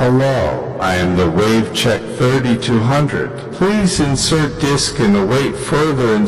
Hello, I am the WaveCheck 3200. Please insert disk and await further instructions.